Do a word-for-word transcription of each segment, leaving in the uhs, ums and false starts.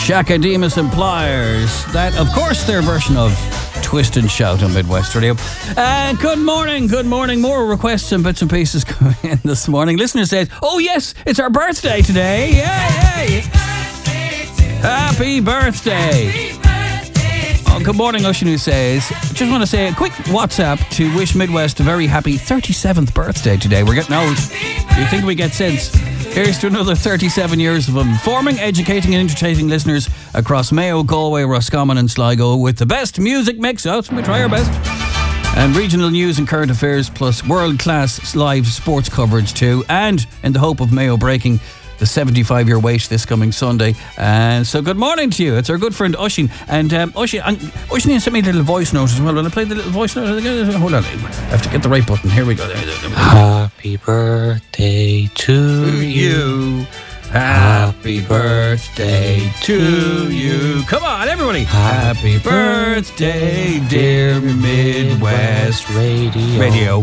Shaka Demus and Pliers. That, of course, their version of Twist and Shout on Midwest Radio. Uh, good morning, good morning. More requests and bits and pieces coming in this morning. Listener says, oh yes, it's our birthday today. Yay! Happy birthday. Oh, good morning, Ocean, who says, just want to say a quick WhatsApp to wish Midwest a very happy thirty-seventh birthday today. We're getting old. You think we get sense? Here's to another thirty-seven years of informing, educating and entertaining listeners across Mayo, Galway, Roscommon and Sligo with the best music mix out. We try our best. And regional news and current affairs plus world-class live sports coverage too. And in the hope of Mayo breaking the seventy-five-year wait this coming Sunday. And so good morning to you. It's our good friend Oisín. And um, Oisín, Oisín sent me a little voice note as well. Will I play the little voice note? Hold on. I have to get the right button. Here we go. Happy birthday to you. Happy birthday to you. Come on, everybody. Happy birthday, dear Midwest Radio. Radio.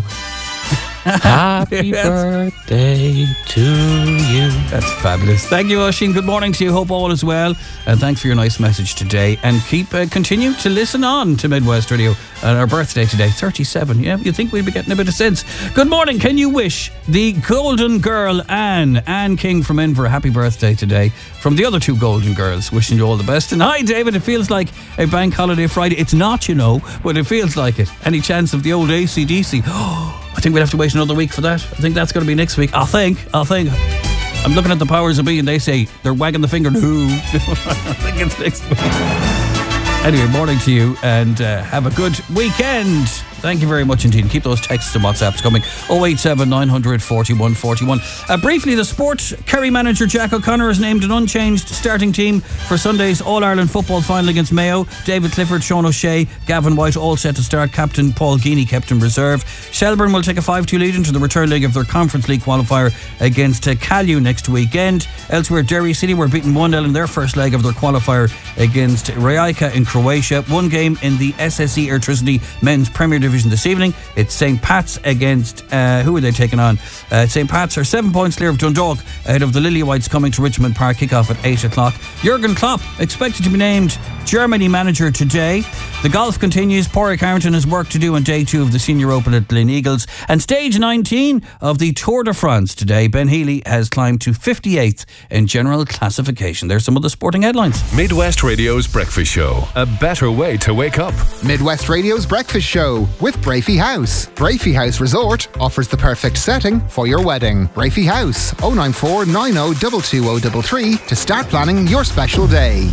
Happy Yes. birthday to you. That's fabulous. Thank you, Oisín. Good morning to you. Hope all is well. And thanks for your nice message today. And keep uh, continue to listen on to Midwest Radio on our birthday today, thirty-seven. Yeah, you'd think we'd be getting a bit of sense. Good morning. Can you wish the golden girl Anne, Anne King from Inver, a happy birthday today from the other two golden girls? Wishing you all the best. And hi, David. It feels like a bank holiday Friday. It's not, you know, but it feels like it. Any chance of the old A C D C? Oh, I think we'll have to wait another week for that. I think that's going to be next week. I think. I think. I'm looking at the powers of be and they say they're wagging the finger. No. I think it's next week. Anyway, morning to you and uh, have a good weekend. Thank you very much indeed. And keep those texts and WhatsApps coming. oh eight seven, nine hundred, forty-one forty-one. Uh, briefly, the sport Kerry manager Jack O'Connor has named an unchanged starting team for Sunday's All-Ireland football final against Mayo. David Clifford, Sean O'Shea, Gavin White all set to start. Captain Paul Geaney kept in reserve. Shelburne will take a five two lead into the return leg of their Conference League qualifier against uh, Callew next weekend. Elsewhere, Derry City were beaten one nil in their first leg of their qualifier against Rijeka in Croatia. One game in the S S E Airtricity Men's Premier Division this evening. It's Saint Pat's against, uh, who are they taking on? Uh, Saint Pat's are seven points clear of Dundalk ahead of the Lily Whites coming to Richmond Park, kick-off at eight o'clock. Jurgen Klopp expected to be named Germany manager today. The golf continues. Pádraig Harrington has work to do on day two of the Senior Open at Glen Eagles. And stage nineteen of the Tour de France today, Ben Healy has climbed to fifty-eighth in general classification. There's some of the sporting headlines. Midwest Radio's Breakfast Show. A better way to wake up. Midwest Radio's Breakfast Show with Brafey House. Brafey House Resort offers the perfect setting for your wedding. Brafey House, oh nine four nine oh two two oh three three to start planning your special day.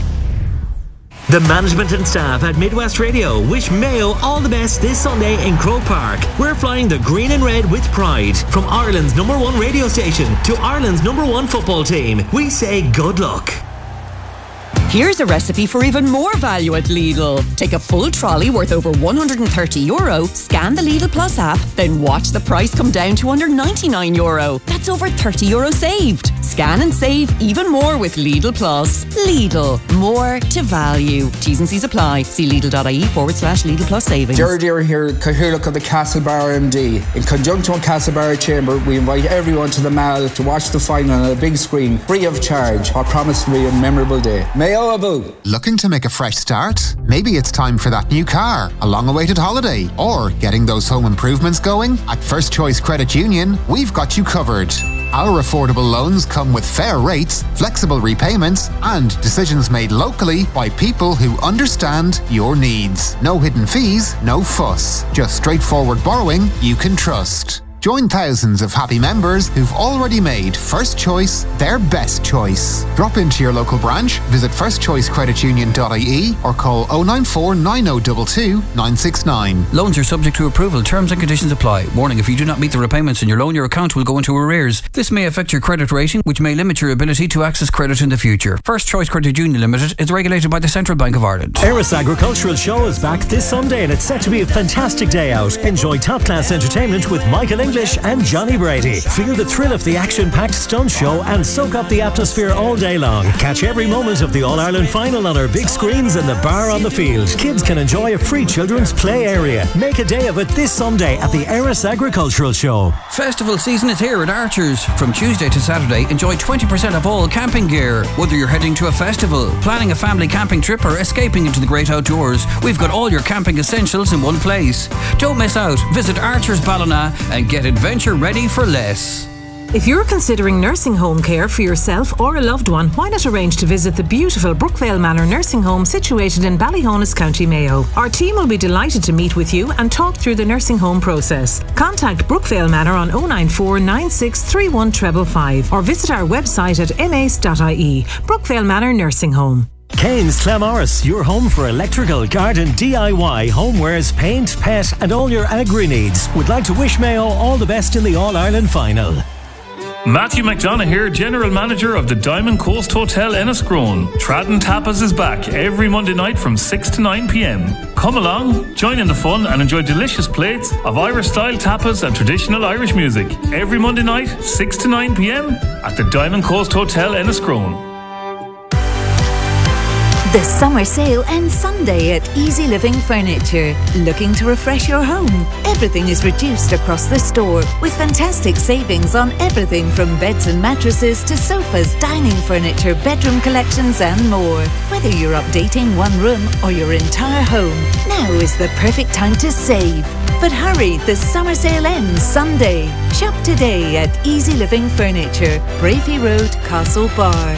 The management and staff at Midwest Radio wish Mayo all the best this Sunday in Croke Park. We're flying the green and red with pride. From Ireland's number one radio station to Ireland's number one football team, we say good luck. Here's a recipe for even more value at Lidl. Take a full trolley worth over one hundred thirty euro, scan the Lidl Plus app, then watch the price come down to under ninety-nine euro. That's over thirty euro saved. Scan and save even more with Lidl Plus. Lidl, more to value. T's and C's apply. See Lidl.ie forward slash Lidl Plus savings. Jared Deere here, Cathaoirleach of the Castlebar M D. In conjunction with Castlebar Chamber, we invite everyone to the Mall to watch the final on a big screen, free of charge. I promise to be a memorable day. Mayo Abu. Looking to make a fresh start? Maybe it's time for that new car, a long-awaited holiday, or getting those home improvements going? At First Choice Credit Union, we've got you covered. Our affordable loans come with fair rates, flexible repayments, and decisions made locally by people who understand your needs. No hidden fees, no fuss. Just straightforward borrowing you can trust. Join thousands of happy members who've already made First Choice their best choice. Drop into your local branch, visit first choice credit union dot I E or call oh nine four nine oh two two nine six nine. Loans are subject to approval. Terms and conditions apply. Warning, if you do not meet the repayments in your loan, your account will go into arrears. This may affect your credit rating, which may limit your ability to access credit in the future. First Choice Credit Union Limited is regulated by the Central Bank of Ireland. Eris Agricultural Show is back this Sunday and it's set to be a fantastic day out. Enjoy top-class entertainment with Michael and English and Johnny Brady. Feel the thrill of the action-packed stunt show and soak up the atmosphere all day long. Catch every moment of the All-Ireland final on our big screens in the bar on the field. Kids can enjoy a free children's play area. Make a day of it this Sunday at the Eris Agricultural Show. Festival season is here at Archer's. From Tuesday to Saturday, enjoy twenty percent off all camping gear. Whether you're heading to a festival, planning a family camping trip, or escaping into the great outdoors, we've got all your camping essentials in one place. Don't miss out. Visit Archer's Ballina and get adventure ready for less. If you're considering nursing home care for yourself or a loved one, why not arrange to visit the beautiful Brookvale Manor Nursing Home situated in Ballyhonus, County Mayo. Our team will be delighted to meet with you and talk through the nursing home process. Contact Brookvale Manor on oh nine four nine six three one five five or visit our website at m a c e dot i e. Brookvale Manor Nursing Home. Kane's Clamorris, your home for electrical, garden, D I Y, homewares, paint, pet and all your agri needs. Would like to wish Mayo all the best in the All-Ireland final. Matthew McDonough here, General Manager of the Diamond Coast Hotel Enniscrone. Tradden Tapas is back every Monday night from six to nine p.m. Come along, join in the fun and enjoy delicious plates of Irish-style tapas and traditional Irish music. Every Monday night, six to nine p.m. at the Diamond Coast Hotel Enniscrone. The summer sale ends Sunday at Easy Living Furniture. Looking to refresh your home? Everything is reduced across the store with fantastic savings on everything from beds and mattresses to sofas, dining furniture, bedroom collections and more. Whether you're updating one room or your entire home, now is the perfect time to save. But hurry, the summer sale ends Sunday. Shop today at Easy Living Furniture, Brafey Road, Castle Bar.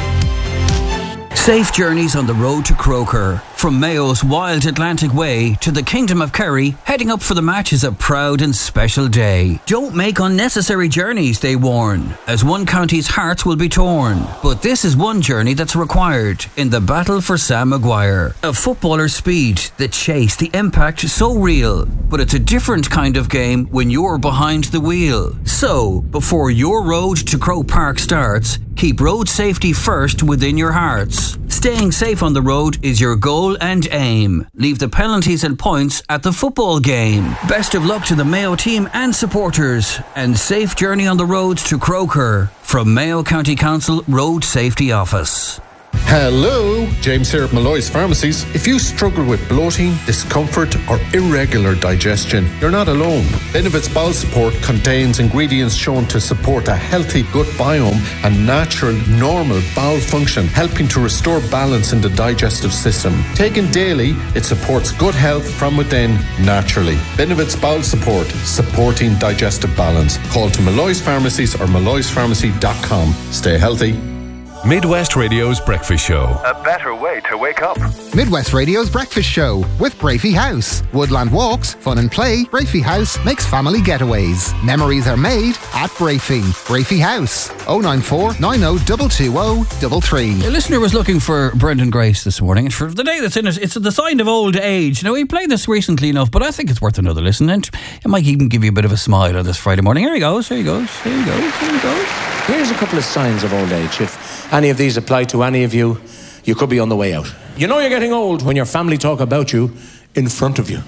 Safe journeys on the road to Croker. From Mayo's wild Atlantic Way to the Kingdom of Kerry, heading up for the match is a proud and special day. Don't make unnecessary journeys, they warn, as one county's hearts will be torn. But this is one journey that's required in the battle for Sam Maguire. A footballer's speed, the chase, the impact, so real. But it's a different kind of game when you're behind the wheel. So, before your road to Croke Park starts, keep road safety first within your hearts. Staying safe on the road is your goal and aim. Leave the penalties and points at the football game. Best of luck to the Mayo team and supporters, and safe journey on the road to Croker from Mayo County Council Road Safety Office. Hello, James here at Malloy's Pharmacies. If you struggle with bloating, discomfort or irregular digestion, you're not alone. Benevit's Bowel Support contains ingredients shown to support a healthy gut biome and natural, normal bowel function, helping to restore balance in the digestive system. Taken daily, it supports good health from within naturally. Benevit's Bowel Support, supporting digestive balance. Call to Malloy's Pharmacies or malloys pharmacy dot com. Stay healthy. Midwest Radio's Breakfast Show. A better way to wake up. Midwest Radio's Breakfast Show with Brafey House. Woodland walks, fun and play. Brafey House makes family getaways. Memories are made at Brafey. Brafey House. oh nine four nine oh two two oh three three. A listener was looking for Brendan Grace this morning, and for the day that's in it, it's the sign of old age. Now, we played this recently enough, but I think it's worth another listen, and it might even give you a bit of a smile on this Friday morning. Here he goes, here he goes, here he goes, here he goes. Here's a couple of signs of old age. If any of these apply to any of you, you could be on the way out. You know you're getting old when your family talk about you in front of you.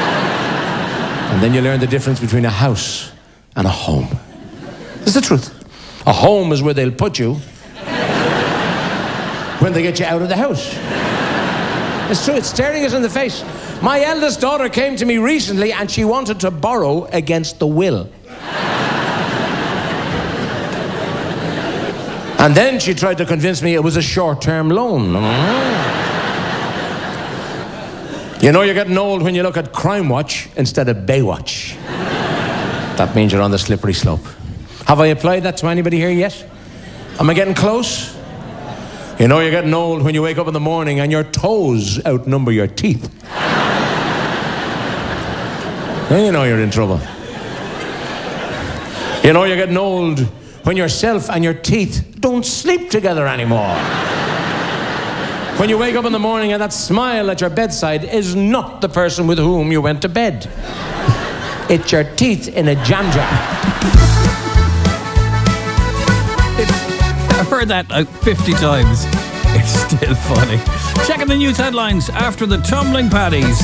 And then you learn the difference between a house and a home. It's the truth. A home is where they'll put you when they get you out of the house. It's true, it's staring us in the face. My eldest daughter came to me recently and she wanted to borrow against the will. And then she tried to convince me it was a short-term loan. You know you're getting old when you look at Crime Watch instead of Baywatch. That means you're on the slippery slope. Have I applied that to anybody here yet? Am I getting close? You know you're getting old when you wake up in the morning and your toes outnumber your teeth. Then you know you're in trouble. You know you're getting old when yourself and your teeth don't sleep together anymore. When you wake up in the morning and that smile at your bedside is not the person with whom you went to bed. It's your teeth in a jam jar. I've heard that like fifty times. It's still funny. Checking the news headlines after the tumbling paddies.